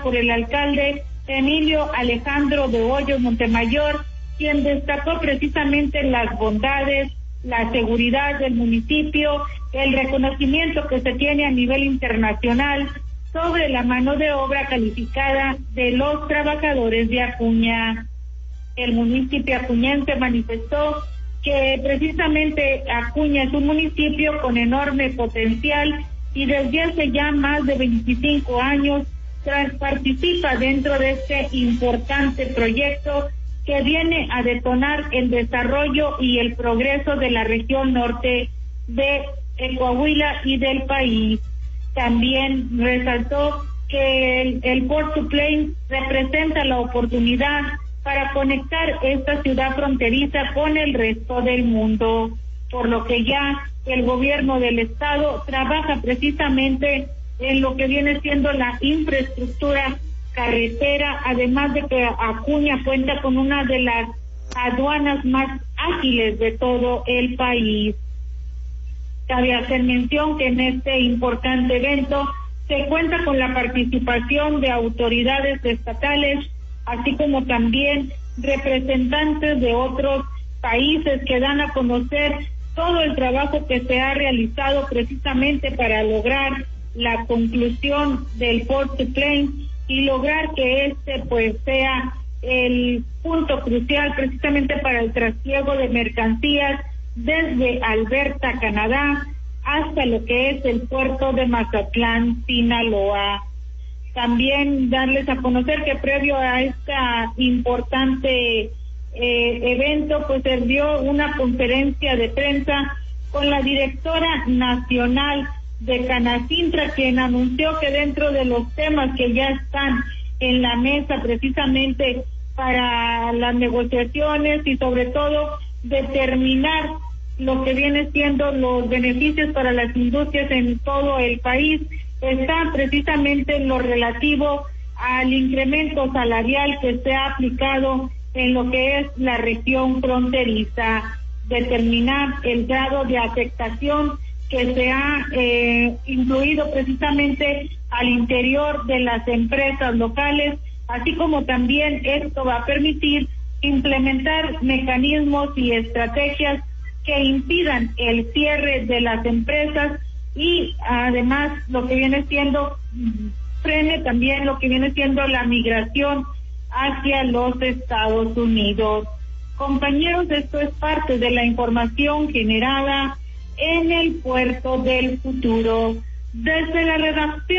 por el alcalde Emilio Alejandro de Hoyos Montemayor, quien destacó precisamente las bondades, la seguridad del municipio, el reconocimiento que se tiene a nivel internacional sobre la mano de obra calificada de los trabajadores de Acuña. El municipio acuñense manifestó que precisamente Acuña es un municipio con enorme potencial y desde hace ya más de 25 años participa dentro de este importante proyecto que viene a detonar el desarrollo y el progreso de la región norte de Coahuila y del país. También resaltó que el Port to Plains representa la oportunidad para conectar esta ciudad fronteriza con el resto del mundo, por lo que ya el gobierno del estado trabaja precisamente en lo que viene siendo la infraestructura carretera, además de que Acuña cuenta con una de las aduanas más ágiles de todo el país. Cabe hacer mención que en este importante evento se cuenta con la participación de autoridades estatales, así como también representantes de otros países que dan a conocer todo el trabajo que se ha realizado precisamente para lograr la conclusión del Port to Plains y lograr que este pues sea el punto crucial precisamente para el trasiego de mercancías desde Alberta, Canadá, hasta lo que es el puerto de Mazatlán, Sinaloa. También darles a conocer que previo a esta importante evento, pues se dio una conferencia de prensa con la directora nacional de Canacintra, quien anunció que dentro de los temas que ya están en la mesa precisamente para las negociaciones y sobre todo determinar lo que viene siendo los beneficios para las industrias en todo el país, está precisamente en lo relativo al incremento salarial que se ha aplicado en lo que es la región fronteriza, determinar el grado de afectación que se ha incluido precisamente al interior de las empresas locales, así como también esto va a permitir implementar mecanismos y estrategias que impidan el cierre de las empresas y además lo que viene siendo, frene también lo que viene siendo la migración hacia los Estados Unidos. Compañeros, esto es parte de la información generada en el Puerto del Futuro. Desde la redacción